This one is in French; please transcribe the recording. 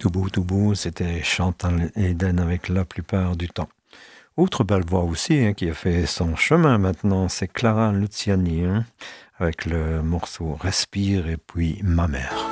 tout beau, c'était Chantal Eden avec La plupart du temps. Autre belle voix aussi qui a fait son chemin maintenant, c'est Clara Luciani avec le morceau Respire et puis Ma mère.